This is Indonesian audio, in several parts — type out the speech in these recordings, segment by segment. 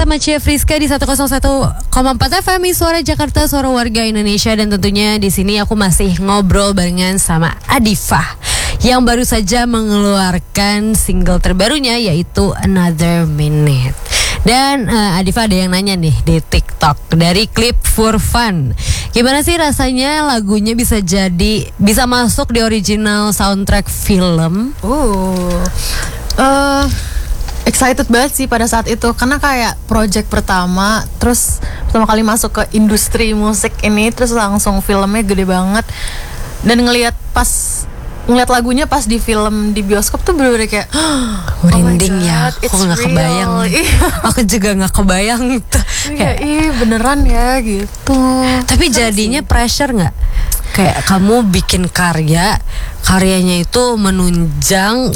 sama Cia Friska di 101,4 FM Suara Jakarta, suara warga Indonesia. Dan tentunya di sini aku masih ngobrol barengan sama Adifa yang baru saja mengeluarkan single terbarunya, yaitu Another Minute. Dan Adifa ada yang nanya nih di TikTok dari klip For Fun, gimana sih rasanya lagunya bisa masuk di original soundtrack film? Excited banget sih pada saat itu, karena kayak project pertama, terus pertama kali masuk ke industri musik ini, terus langsung filmnya gede banget. Dan ngelihat lagunya pas di film di bioskop tuh bener-bener kayak merinding ya, aku nggak kebayang. Aku juga nggak kebayang tuh. Kayak beneran ya gitu. Tapi jadinya pressure nggak? Kayak kamu bikin karyanya itu menunjang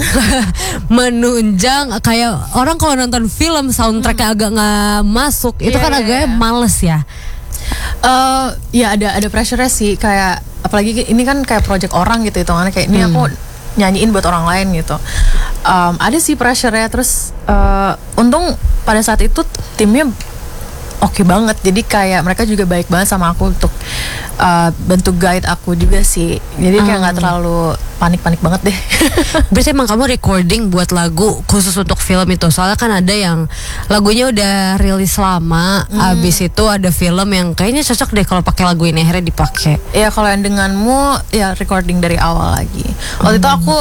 kayak orang kalau nonton film soundtracknya agak nggak masuk, itu kan agaknya males ya. Ya ada pressure-nya sih, kayak apalagi ini kan kayak project orang gitu, hitungannya kayak ini aku nyanyiin buat orang lain gitu. Ada sih pressure-nya, terus untung pada saat itu timnya oke banget, jadi kayak mereka juga baik banget sama aku untuk bantu guide aku juga sih, jadi kayak nggak terlalu panik banget deh. Berarti emang kamu recording buat lagu khusus untuk film itu? Soalnya kan ada yang lagunya udah rilis lama, abis itu ada film yang kayaknya cocok deh kalau pakai lagu ini, akhirnya dipakai. Ya kalau yang denganmu ya recording dari awal lagi. Waktu itu aku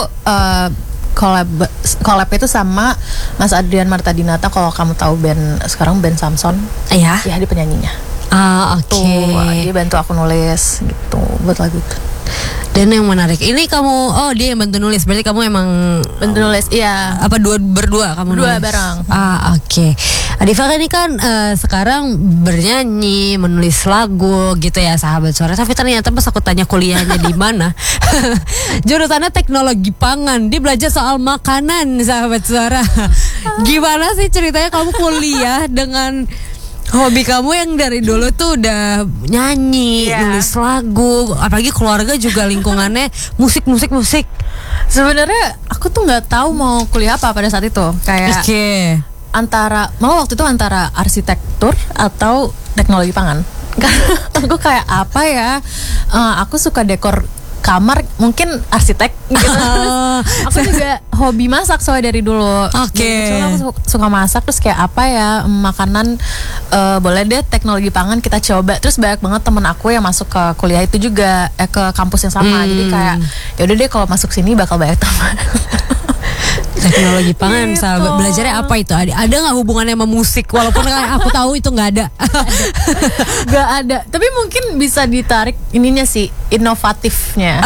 collab itu sama Mas Adrian Marta Dinata, kalau kamu tahu sekarang band Samson. Iya. Ya, dia penyanyinya. Oke. Dia bantu aku nulis gitu buat lagu itu. Dan yang menarik, ini kamu, dia yang bantu nulis, berarti kamu emang bantu nulis, iya. Apa berdua kamu berdua nulis? Bareng. Oke. Adifa ini kan sekarang bernyanyi, menulis lagu gitu ya, sahabat suara. Tapi ternyata pas aku tanya kuliahnya di mana, jurusannya teknologi pangan. Dia belajar soal makanan, sahabat suara. Gimana sih ceritanya kamu kuliah dengan hobi kamu yang dari dulu tuh udah nyanyi, nulis lagu, apalagi keluarga juga lingkungannya musik. Sebenarnya aku tuh nggak tahu mau kuliah apa pada saat itu, kayak malah waktu itu antara arsitektur atau teknologi pangan. Aku kayak apa ya? Aku suka dekor kamar, mungkin arsitek gitu. Aku juga hobi masak soalnya dari dulu. Aku suka masak, terus kayak apa ya, makanan, boleh deh teknologi pangan kita coba. Terus banyak banget temen aku yang masuk ke kuliah itu juga, ke kampus yang sama. Jadi kayak ya udah deh, kalau masuk sini bakal banyak teman. Teknologi pangan gitu. Sahabat, belajarnya apa itu? Ada nggak hubungannya sama musik? Walaupun aku tahu itu nggak ada. Nggak ada. Tapi mungkin bisa ditarik ininya sih, inovatifnya.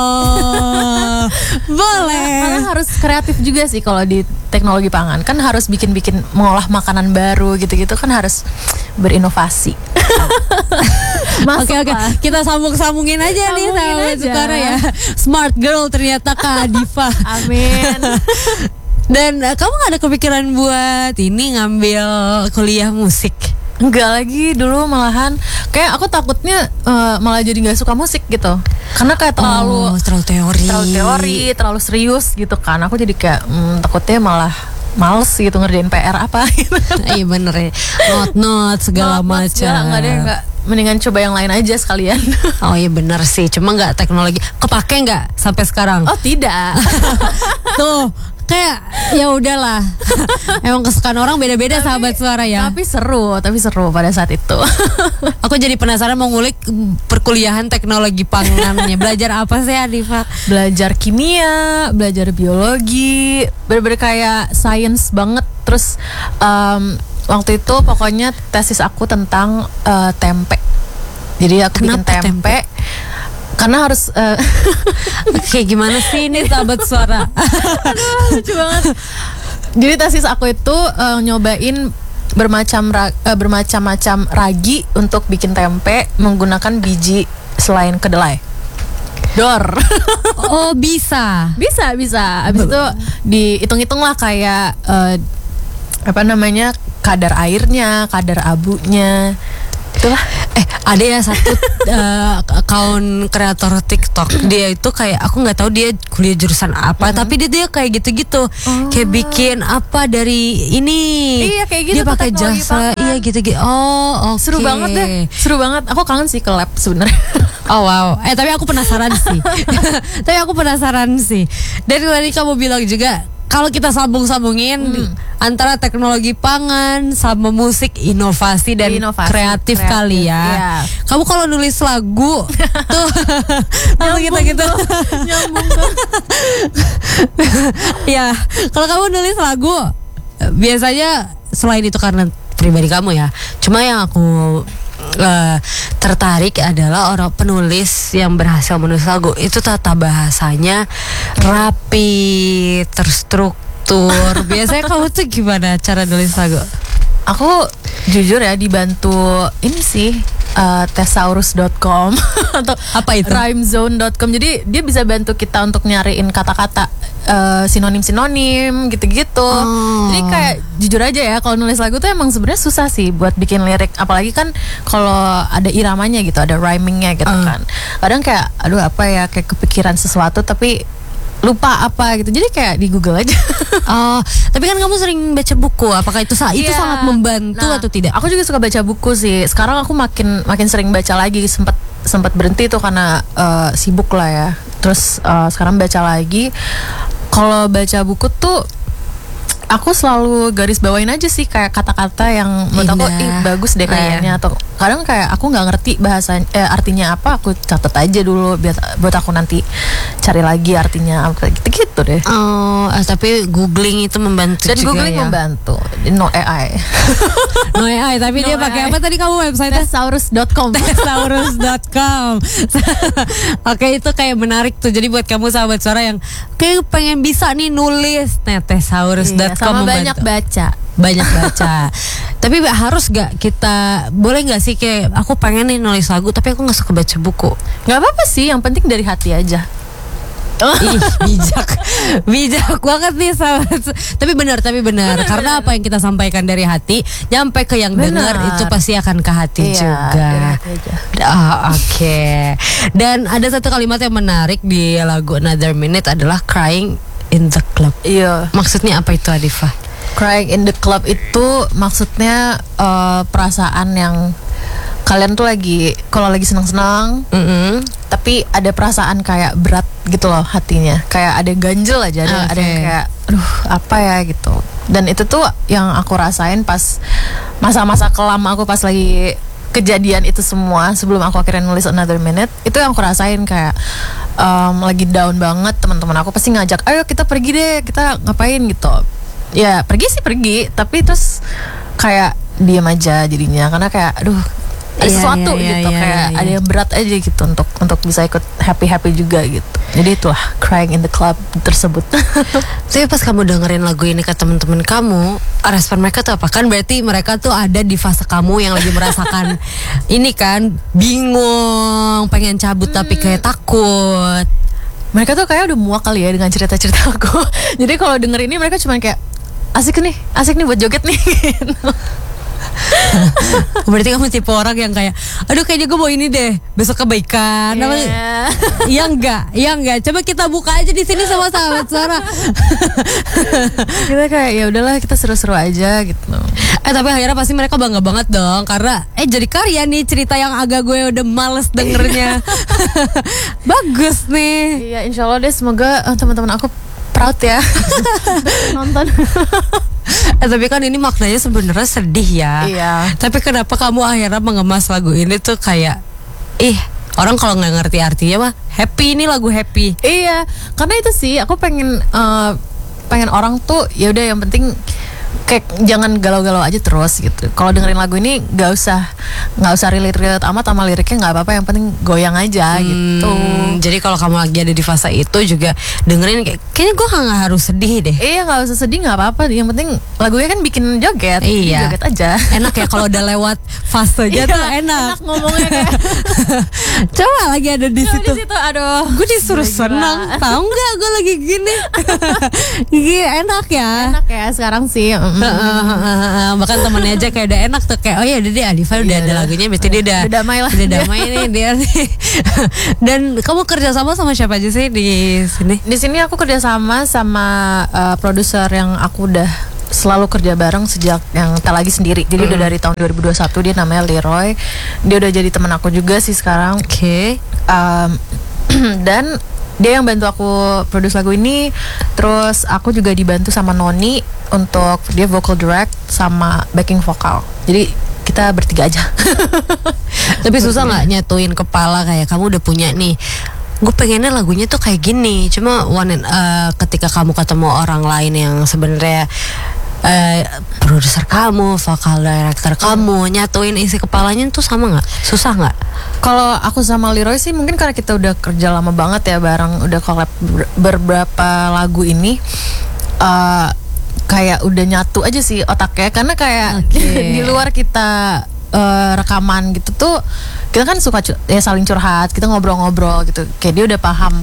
Boleh. Karena harus kreatif juga sih kalau di teknologi pangan. Kan harus bikin mengolah makanan baru gitu-gitu, kan harus berinovasi. Oke. Kita sambungin aja nih sahabat Sukara ya. Smart girl ternyata Kak Adifa. Amin. Dan kamu gak ada kepikiran buat ini ngambil kuliah musik? Enggak lagi, dulu malahan kayak aku takutnya malah jadi nggak suka musik gitu, karena kayak terlalu teori, terlalu serius gitu kan. Aku jadi kayak takutnya malah males gitu ngerjain PR apa gitu. Iya bener ya, not segala macam. Enggak, mendingan coba yang lain aja sekalian. Oh iya bener sih, cuma nggak teknologi kepake nggak sampai sekarang? Oh tidak. Tuh kayak ya udahlah. Emang kesukaan orang beda-beda sahabat suara ya. Tapi seru pada saat itu. Aku jadi penasaran mau ngulik perkuliahan teknologi pangannya. Belajar apa sih Adifa? Belajar kimia, belajar biologi, bener-bener kayak science banget. Terus waktu itu pokoknya tesis aku tentang tempe. Jadi aku bikin tempe. Karena harus Oke, gimana sih ini sahabat suara? Aduh, lucu banget. Jadi tesis aku itu nyobain bermacam-macam ragi untuk bikin tempe menggunakan biji selain kedelai. Oh bisa. Abis itu dihitung-hitung lah kayak kadar airnya, kadar abunya. Itulah. Ada ya satu akun kreator TikTok, dia itu kayak aku nggak tahu dia kuliah jurusan apa, tapi dia kayak gitu-gitu, kayak bikin apa dari ini, iya kayak gitu, dia pakai jasa, Iya gitu-gitu. Oh, oke. Seru banget deh. Seru banget. Aku kangen sih ke lab sebenarnya. Oh wow. Tapi aku penasaran sih. Dari tadi kamu bilang juga kalau kita sambung-sambungin antara teknologi pangan sama musik, inovasi dan kreatif kali ya. Iya. Kamu kalau nulis lagu tuh lalu kita gitu. Nyambung. Ya, kalau kamu nulis lagu biasanya selain itu karena pribadi kamu ya. Cuma yang aku tertarik adalah orang penulis yang berhasil menulis lagu itu tata bahasanya rapi, terstruktur. Biasanya kamu tuh gimana cara nulis lagu? Aku jujur ya dibantu ini sih thesaurus.com atau apa itu? rhymezone.com. Jadi dia bisa bantu kita untuk nyariin kata-kata sinonim-sinonim gitu-gitu. Jadi kayak jujur aja ya kalau nulis lagu tuh emang sebenarnya susah sih buat bikin lirik, apalagi kan kalau ada iramanya gitu, ada rhymingnya gitu kan. Kadang kayak aduh apa ya, kayak kepikiran sesuatu tapi lupa apa gitu. Jadi kayak di Google aja. Tapi kan kamu sering baca buku. Apakah itu sangat membantu atau tidak? Aku juga suka baca buku sih. Sekarang aku makin sering baca lagi. Sempat berhenti tuh karena sibuk lah ya. Terus sekarang baca lagi. Kalau baca buku tuh aku selalu garis bawain aja sih kayak kata-kata yang menurut aku bagus deh kayaknya. Atau kadang kayak aku nggak ngerti artinya apa, aku catat aja dulu buat aku nanti cari lagi artinya apa gitu deh. Tapi googling itu membantu dan juga. Dan googling membantu. No AI. No AI, tapi dia pakai apa tadi kamu website? Thesaurus.com. Thesaurus.com. Oke, itu kayak menarik tuh. Jadi buat kamu sahabat suara yang kayak pengen bisa nih nulis, thesaurus.com sama membantu. Banyak baca. Tapi harus gak kita, boleh gak sih kayak aku pengen nih nulis lagu tapi aku gak suka baca buku? Gak apa-apa sih, yang penting dari hati aja. Ih, bijak banget nih sahabat. Tapi benar karena apa yang kita sampaikan dari hati nyampe ke yang dengar itu pasti akan ke hati juga. Oke. Dan ada satu kalimat yang menarik di lagu Another Minute adalah crying in the club. Iya. Maksudnya apa itu, Adifah? Crying in the club itu maksudnya perasaan yang kalian tuh kalau lagi senang-senang, tapi ada perasaan kayak berat gitu loh hatinya, kayak ada ganjel aja, ada yang kayak, aduh apa ya gitu. Dan itu tuh yang aku rasain pas masa-masa kelam aku pas lagi kejadian itu semua, sebelum aku akhirnya nulis Another Minute. Itu yang aku rasain kayak lagi down banget. Teman-teman aku pasti ngajak, ayo kita pergi deh, kita ngapain gitu. Ya pergi sih pergi, tapi terus kayak diam aja jadinya, karena kayak aduh ada sesuatu gitu, kayak ada yang berat aja gitu untuk bisa ikut happy juga gitu. Jadi itulah crying in the club tersebut. Tapi pas kamu dengerin lagu ini ke teman-teman kamu, respon mereka tuh apa? Kan berarti mereka tuh ada di fase kamu yang lagi merasakan ini kan, bingung, pengen cabut tapi kayak takut. Mereka tuh kayak udah muak kali ya dengan cerita-cerita aku. Jadi kalau denger ini mereka cuma kayak asik nih buat joget nih. Berarti kamu tipe orang yang kayak, aduh kayaknya gue mau ini deh, besok kebaikan. Iya enggak. Coba kita buka aja di sini sama sahabat suara. Kita kayak ya udahlah, kita seru-seru aja gitu. Tapi akhirnya pasti mereka bangga banget dong, karena jadi karya nih cerita yang agak gue udah males dengernya. Bagus nih. Iya, insya Allah deh, semoga teman-teman aku proud ya nonton. Tapi kan ini maknanya sebenarnya sedih ya. Iya. Tapi kenapa kamu akhirnya mengemas lagu ini tuh kayak orang kalau nggak ngerti artinya mah happy, ini lagu happy. Iya, karena itu sih aku pengen orang tuh ya udah yang penting kayak jangan galau-galau aja terus gitu. Kalau dengerin lagu ini nggak usah relate amat sama liriknya, nggak apa-apa, yang penting goyang aja gitu. Jadi kalau kamu lagi ada di fase itu juga dengerin kayaknya gue nggak harus sedih deh. Iya, nggak usah sedih, nggak apa-apa. Yang penting lagunya kan bikin joget. Iya. Joget aja. Enak ya kalau udah lewat fasenya tuh enak ngomongnya kayak. Coba lagi ada di situ. Aduh. Gue disuruh senang. Tahu nggak gue lagi gini. Enak ya. Enak ya sekarang sih. Bahkan temennya aja kayak udah enak tuh, kayak oh ya udah deh, Adifah udah ada lagunya, berarti dia udah damai lah. Udah damai nih dia nih. Dan kamu kerja sama siapa aja sih di sini? Di sini aku kerja sama produser yang aku udah selalu kerja bareng sejak yang tak lagi sendiri. Jadi udah dari tahun 2021. Dia namanya Leroy. Dia udah jadi teman aku juga sih sekarang. Oke. Dan dia yang bantu aku produce lagu ini. Terus aku juga dibantu sama Noni untuk dia vocal direct sama backing vokal. Jadi kita bertiga aja. Tapi susah nggak nyatuin kepala kayak kamu udah punya nih, gue pengennya lagunya tuh kayak gini, cuma ketika kamu ketemu orang lain yang sebenarnya produser kamu, vokal director kamu, nyatuin isi kepalanya tuh sama nggak? Susah nggak? Kalau aku sama Leroy sih mungkin karena kita udah kerja lama banget ya bareng, udah collab beberapa lagu ini, kayak udah nyatu aja sih otaknya. Karena kayak di luar kita rekaman gitu tuh kita kan suka saling curhat, kita ngobrol-ngobrol gitu, kayak dia udah paham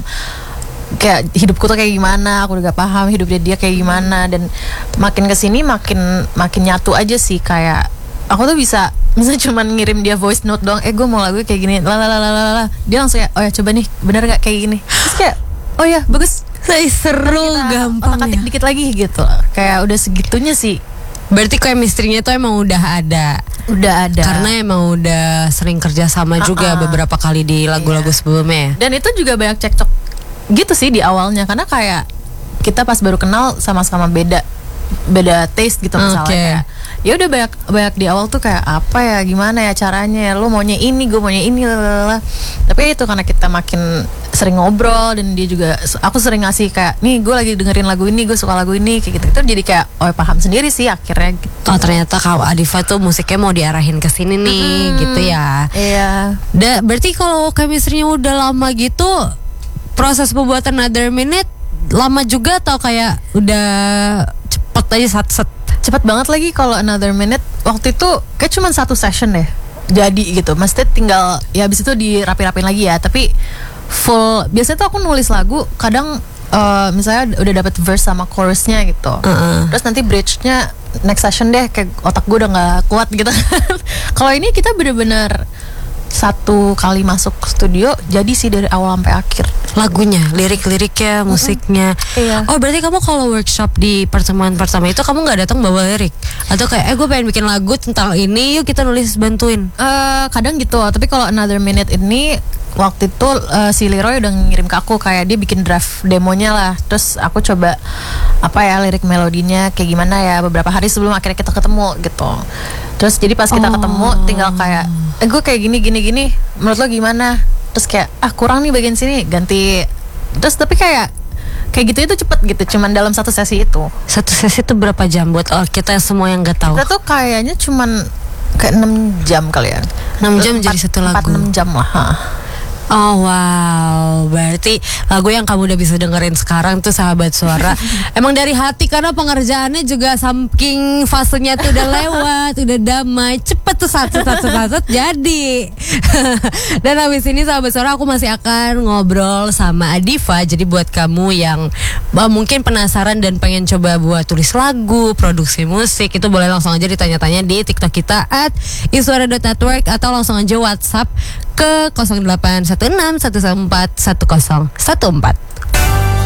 kayak hidupku tuh kayak gimana, aku juga paham hidupnya dia kayak gimana. Dan makin kesini makin nyatu aja sih. Kayak aku tuh bisa misalnya cuman ngirim dia voice note doang, gue mau lagu kayak gini, lalalala, dia langsung ya, oh ya coba nih bener gak kayak gini, terus kayak oh ya bagus, seru, gampang otak-atik ya. dikit lagi gitu. Kayak udah segitunya sih. Berarti chemistry-nya tuh emang udah ada. Karena emang udah sering kerja sama juga beberapa kali di lagu-lagu sebelumnya. Dan itu juga banyak cekcok gitu sih di awalnya, karena kayak kita pas baru kenal sama-sama beda taste gitu misalnya. Kayak ya udah banyak di awal tuh kayak apa ya, gimana ya caranya, lo maunya ini, gue maunya ini, lalala. Tapi itu karena kita makin sering ngobrol dan dia juga, aku sering ngasih kayak nih gue lagi dengerin lagu ini, gue suka lagu ini, kayak gitu jadi kayak paham sendiri sih akhirnya gitu. Oh ternyata kalau Adifa tuh musiknya mau diarahin ke sini nih, gitu ya. Iya. Berarti kalau chemistry-nya udah lama gitu, proses pembuatan Another Minute lama juga atau kayak udah cepet aja set? Cepet banget lagi. Kalau Another Minute waktu itu kayak cuma 1 session deh jadi gitu. Maksudnya tinggal ya abis itu dirapi-rapin lagi ya. Tapi full biasanya tuh aku nulis lagu kadang misalnya udah dapet verse sama chorusnya gitu, terus nanti bridge-nya next session deh, kayak otak gue udah nggak kuat gitu. Kalau ini kita bener-bener satu kali masuk studio jadi sih dari awal sampai akhir. Lagunya, lirik-liriknya, musiknya. Iya. Oh berarti kamu kalau workshop di pertemuan pertama itu kamu nggak datang bawa lirik? Atau kayak gue pengen bikin lagu tentang ini, yuk kita nulis bantuin? Kadang gitu. Tapi kalau Another Minute ini waktu itu si Leroy udah ngirim ke aku, kayak dia bikin draft demonya lah. Terus aku coba lirik melodinya kayak gimana ya beberapa hari sebelum akhirnya kita ketemu gitu. Terus jadi pas kita ketemu tinggal kayak gue kayak gini menurut lo gimana? Terus kayak kurang nih bagian sini, ganti. Terus tapi kayak gitu itu cepet gitu, cuman dalam satu sesi itu. Satu sesi itu berapa jam buat kita semua yang nggak tahu? Kita tuh kayaknya cuman kayak 6 jam kali ya. 6 jam jadi satu lagu. 4-6 jam lah. Oh wow, berarti lagu yang kamu udah bisa dengerin sekarang tuh Sahabat Suara emang dari hati, karena pengerjaannya juga saking fasenya tuh udah lewat, udah damai, cepet tuh satu jadi. Dan habis ini Sahabat Suara aku masih akan ngobrol sama Adifa. Jadi buat kamu yang mungkin penasaran dan pengen coba buat tulis lagu, produksi musik, itu boleh langsung aja ditanya-tanya di TikTok kita @isuara.network atau langsung aja WhatsApp ke 0816 114 1014.